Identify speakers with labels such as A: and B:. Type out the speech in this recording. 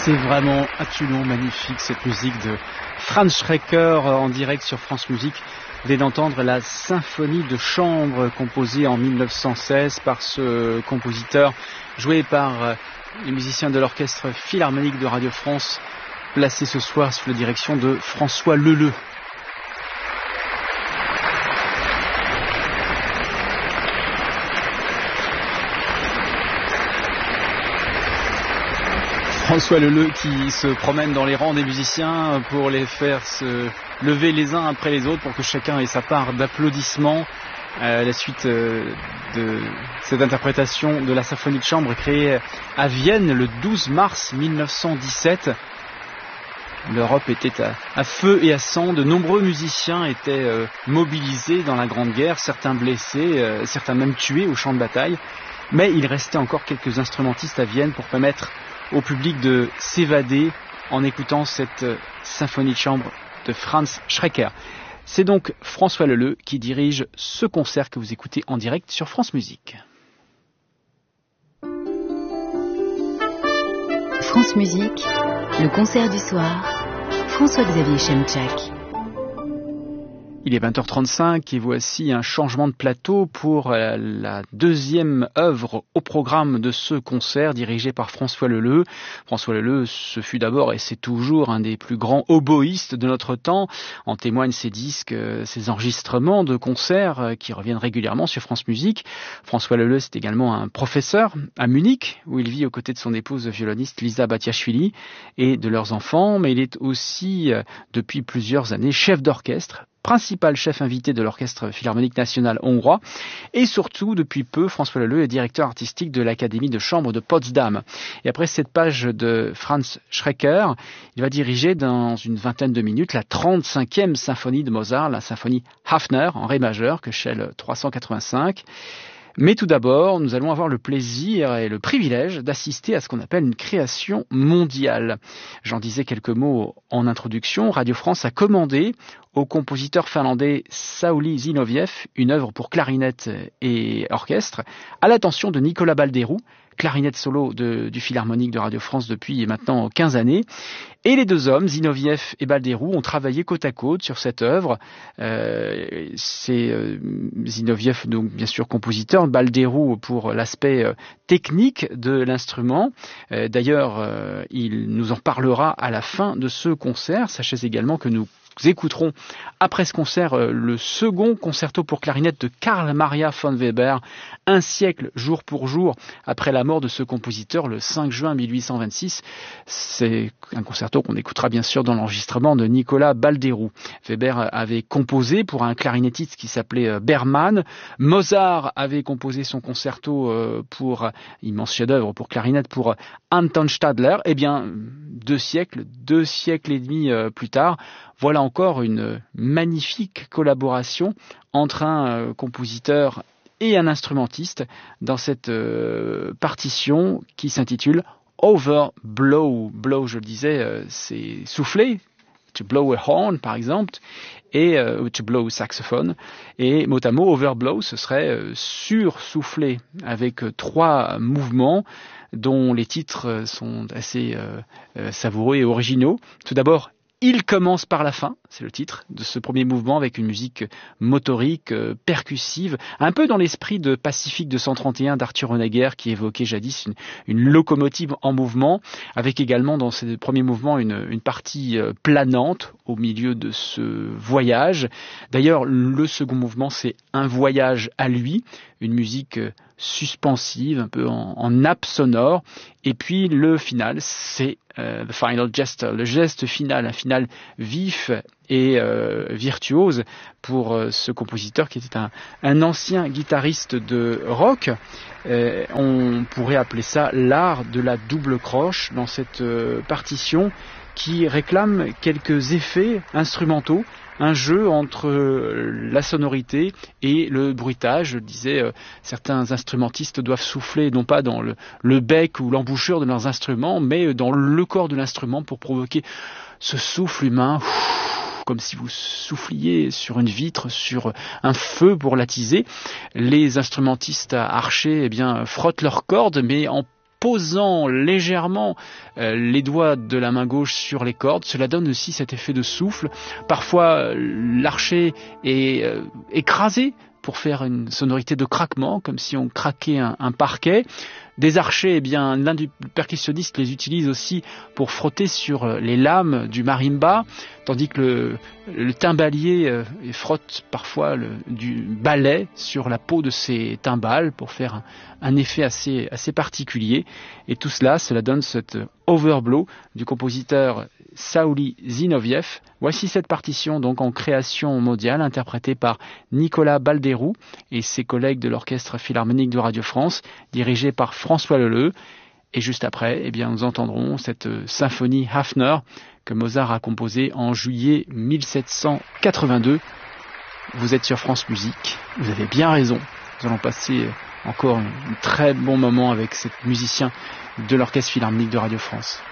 A: C'est vraiment absolument magnifique cette musique de Franz Schreker en direct sur France Musique. Vous venez d'entendre la symphonie de chambre composée en 1916 par ce compositeur, joué par les musiciens de l'orchestre philharmonique de Radio France, placé ce soir sous la direction de François Leleux. François Leleux qui se promène dans les rangs des musiciens pour les faire se lever les uns après les autres pour que chacun ait sa part d'applaudissements à la suite de cette interprétation de la symphonie de chambre créée à Vienne le 12 mars 1917. L'Europe était à feu et à sang, de nombreux musiciens étaient mobilisés dans la Grande Guerre, certains blessés, certains même tués au champ de bataille, mais il restait encore quelques instrumentistes à Vienne pour permettre au public de s'évader en écoutant cette symphonie de chambre de Franz Schreker. C'est donc François Leleux qui dirige ce concert que vous écoutez en direct sur France Musique.
B: France Musique, le concert du soir, François-Xavier Chemchak.
A: Il est 20h35 et voici un changement de plateau pour la deuxième œuvre au programme de ce concert dirigé par François Leleux. François Leleux, ce fut d'abord et c'est toujours un des plus grands oboïstes de notre temps. En témoignent ses disques, ses enregistrements de concerts qui reviennent régulièrement sur France Musique. François Leleux, c'est également un professeur à Munich où il vit aux côtés de son épouse violoniste Lisa Batiashvili et de leurs enfants, mais il est aussi depuis plusieurs années chef d'orchestre, principal chef invité de l'Orchestre Philharmonique National hongrois, et surtout, depuis peu, François Leleux est directeur artistique de l'Académie de chambre de Potsdam. Et après cette page de Franz Schreker, il va diriger dans une vingtaine de minutes la 35e symphonie de Mozart, la symphonie Hafner en ré majeur, Köchel 385. Mais tout d'abord, nous allons avoir le plaisir et le privilège d'assister à ce qu'on appelle une création mondiale. J'en disais quelques mots en introduction. Radio France a commandé au compositeur finlandais Sauli Zinoviev une œuvre pour clarinette et orchestre à l'attention de Nicolas Balderou, clarinette solo du Philharmonique de Radio France depuis maintenant 15 années. Et les deux hommes, Zinoviev et Balderou, ont travaillé côte à côte sur cette œuvre. C'est Zinoviev, donc bien sûr compositeur, Balderou pour l'aspect technique de l'instrument. D'ailleurs, il nous en parlera à la fin de ce concert. Sachez également que nous écouterons après ce concert le second concerto pour clarinette de Carl Maria von Weber, un siècle jour pour jour après la mort de ce compositeur le 5 juin 1826. C'est un concerto qu'on écoutera bien sûr dans l'enregistrement de Nicolas Balderou. Weber avait composé pour un clarinettiste qui s'appelait Berman. Mozart avait composé son concerto pour immense chef-d'œuvre pour clarinette pour Anton Stadler. Eh bien, deux siècles et demi plus tard, voilà encore une magnifique collaboration entre un compositeur et un instrumentiste dans cette partition qui s'intitule Overblow. Blow, je le disais, c'est souffler. To blow a horn, par exemple, et to blow saxophone. Et mot à mot, overblow, ce serait sursouffler, avec 3 mouvements dont les titres sont assez savoureux et originaux. Tout d'abord, il commence par la fin, c'est le titre de ce premier mouvement avec une musique motorique, percussive, un peu dans l'esprit de Pacifique 231 d'Arthur Honegger qui évoquait jadis une locomotive en mouvement, avec également dans ce premier mouvement une partie planante au milieu de ce voyage. D'ailleurs, le second mouvement, c'est un voyage à lui, une musique suspensive, un peu en nappe sonore. Et puis le final, c'est the final gesture, le geste final, un final vif et virtuose pour ce compositeur qui était un ancien guitariste de rock. On pourrait appeler ça l'art de la double croche dans cette partition qui réclame quelques effets instrumentaux, un jeu entre la sonorité et le bruitage. Je le disais, certains instrumentistes doivent souffler non pas dans le bec ou l'embouchure de leurs instruments, mais dans le corps de l'instrument pour provoquer ce souffle humain, comme si vous souffliez sur une vitre, sur un feu pour l'attiser. Les instrumentistes archers frottent leurs cordes, mais en posant légèrement les doigts de la main gauche sur les cordes. Cela donne aussi cet effet de souffle. Parfois, l'archet est écrasé pour faire une sonorité de craquement, comme si on craquait un parquet. Des archets, eh bien, l'un des percussionnistes les utilise aussi pour frotter sur les lames du marimba, tandis que le timbalier frotte parfois du balai sur la peau de ses timbales pour faire un effet assez particulier. Et tout cela donne cet overblow du compositeur Saouli Zinoviev. Voici cette partition donc en création mondiale interprétée par Nicolas Balderou et ses collègues de l'Orchestre Philharmonique de Radio France, dirigé par François Leleu. Et juste après, eh bien, nous entendrons cette symphonie Hafner que Mozart a composée en juillet 1782. Vous êtes sur France Musique, vous avez bien raison. Nous allons passer encore un très bon moment avec cet musicien de l'Orchestre Philharmonique de Radio France.